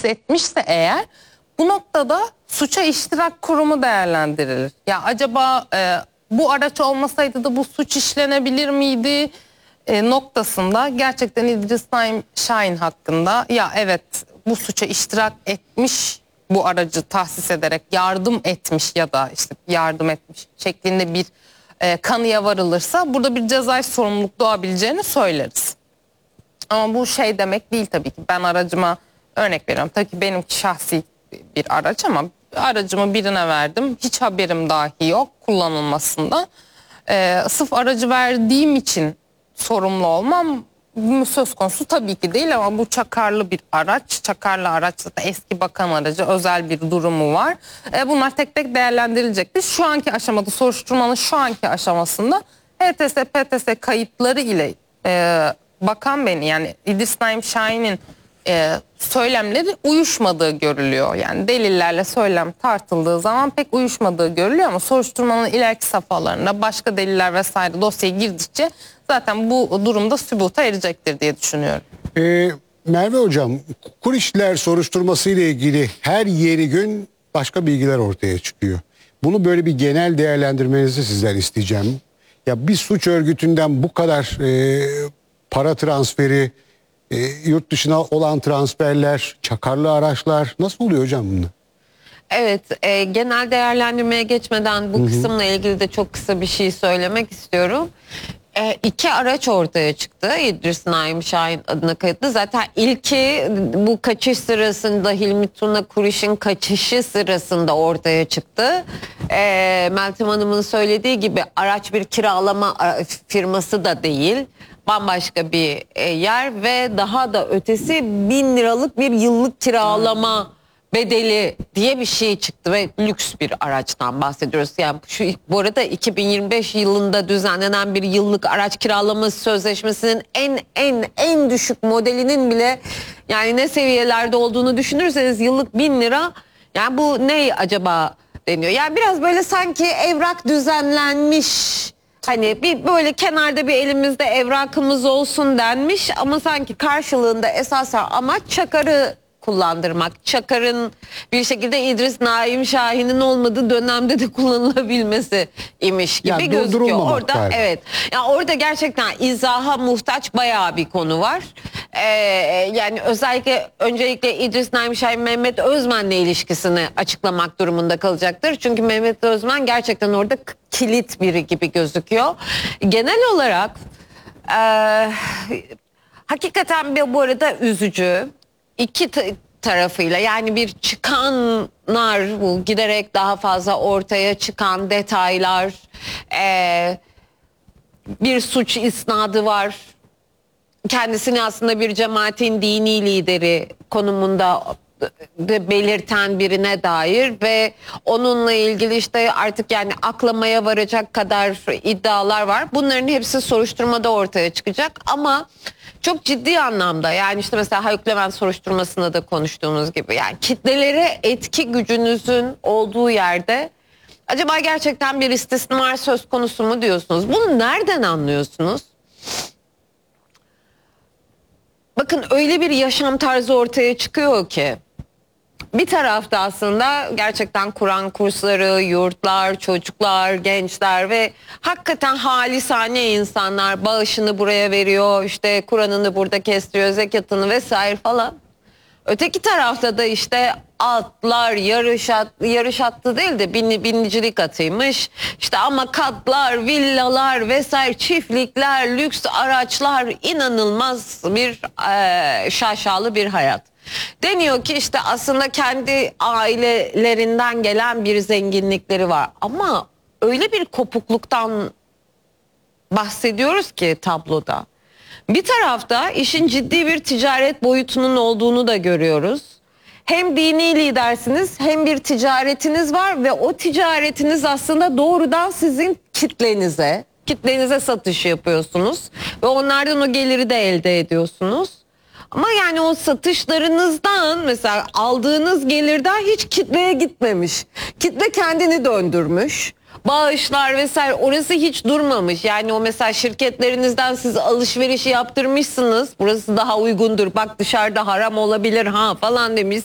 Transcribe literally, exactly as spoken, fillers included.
etmişse eğer, bu noktada suça iştirak kurumu değerlendirilir. Ya acaba e, bu araç olmasaydı da bu suç işlenebilir miydi e, noktasında gerçekten İdris Naim Şahin hakkında ya evet bu suça iştirak etmiş, bu aracı tahsis ederek yardım etmiş ya da işte yardım etmiş şeklinde bir e, kanıya varılırsa burada bir cezai sorumluluk doğabileceğini söyleriz. Ama bu şey demek değil tabii ki. Ben aracıma örnek veriyorum. Tabii ki benimki şahsi bir araç ama aracımı birine verdim. Hiç haberim dahi yok kullanılmasında. Ee, sırf aracı verdiğim için sorumlu olmam söz konusu tabii ki değil ama bu çakarlı bir araç. Çakarlı araç zaten eski bakan aracı, özel bir durumu var. Ee, bunlar tek tek değerlendirilecektir. Şu anki aşamada, soruşturmanın şu anki aşamasında H T S P T S kayıtları ile e, bakan beni yani İdris Naim Şahin'in e, söylemleri uyuşmadığı görülüyor. Yani delillerle söylem tartıldığı zaman pek uyuşmadığı görülüyor ama soruşturmanın ileriki safhalarında başka deliller vesaire dosyaya girdikçe zaten bu durumda sübuta erecektir diye düşünüyorum. Ee, Merve Hocam, Kurişler soruşturması ile ilgili her yeni gün başka bilgiler ortaya çıkıyor. Bunu böyle bir genel değerlendirmenizi sizden isteyeceğim. Ya bir suç örgütünden bu kadar e, para transferi, e, yurt dışına olan transferler, çakarlı araçlar nasıl oluyor hocam bunlar? Evet, e, genel değerlendirmeye geçmeden bu Hı hı. kısımla ilgili de çok kısa bir şey söylemek istiyorum. E, iki araç ortaya çıktı. İdris Naim Şahin adına kayıtlı. Zaten ilki bu kaçış sırasında, Hilmi Tuna Kuriş'in kaçışı sırasında ortaya çıktı. E, Meltem Hanım'ın söylediği gibi araç bir kiralama firması da değil. Bambaşka bir e, yer ve daha da ötesi bin liralık bir yıllık kiralama bedeli diye bir şey çıktı ve lüks bir araçtan bahsediyoruz. Yani şu bu arada iki bin yirmi beş yılında düzenlenen bir yıllık araç kiralama sözleşmesinin en en en düşük modelinin bile yani ne seviyelerde olduğunu düşünürseniz yıllık bin lira, yani bu ne acaba deniyor. Yani biraz böyle sanki evrak düzenlenmiş. Hani bir böyle kenarda bir elimizde evrakımız olsun denmiş ama sanki karşılığında esasen amaç çakarı kullandırmak. Çakarın bir şekilde İdris Naim Şahin'in olmadığı dönemde de kullanılabilmesi imiş gibi yani gözüküyor. Orada galiba. evet. Yani orada gerçekten izaha muhtaç bayağı bir konu var. Ee, yani özellikle öncelikle İdris Naim Şahin Mehmet Özmen'le ilişkisini açıklamak durumunda kalacaktır. Çünkü Mehmet Özmen gerçekten orada kilit biri gibi gözüküyor. Genel olarak e, hakikaten bir bu arada üzücü. İki tarafıyla yani bir çıkanlar, bu giderek daha fazla ortaya çıkan detaylar, e, bir suç isnadı var. Kendisini aslında bir cemaatin dini lideri konumunda de belirten birine dair ve onunla ilgili işte artık yani aklamaya varacak kadar iddialar var. Bunların hepsi soruşturmada ortaya çıkacak ama çok ciddi anlamda, yani işte mesela Haluk Levent soruşturmasında da konuştuğumuz gibi, yani kitlelere etki gücünüzün olduğu yerde acaba gerçekten bir istismar söz konusu mu diyorsunuz? Bunu nereden anlıyorsunuz? Bakın öyle bir yaşam tarzı ortaya çıkıyor ki bir tarafta aslında gerçekten Kur'an kursları, yurtlar, çocuklar, gençler ve hakikaten halisane insanlar bağışını buraya veriyor, işte Kur'an'ını burada kestiriyor, zekatını vesaire falan. Öteki tarafta da işte atlar, yarış, at, yarış attı değil de bin, binicilik atıymış. İşte ama katlar, villalar vesaire, çiftlikler, lüks araçlar, inanılmaz bir e, şaşalı bir hayat. Deniyor ki işte aslında kendi ailelerinden gelen bir zenginlikleri var. Ama öyle bir kopukluktan bahsediyoruz ki tabloda. Bir tarafta işin ciddi bir ticaret boyutunun olduğunu da görüyoruz. Hem dini lidersiniz hem bir ticaretiniz var ve o ticaretiniz aslında doğrudan sizin kitlenize, kitlenize satış yapıyorsunuz. Ve onlardan o geliri de elde ediyorsunuz. Ama yani o satışlarınızdan mesela aldığınız gelirden hiç kitleye gitmemiş. Kitle kendini döndürmüş. Bağışlar vesaire orası hiç durmamış. Yani o mesela şirketlerinizden siz alışverişi yaptırmışsınız. Burası daha uygundur. Bak dışarıda haram olabilir ha falan demiş.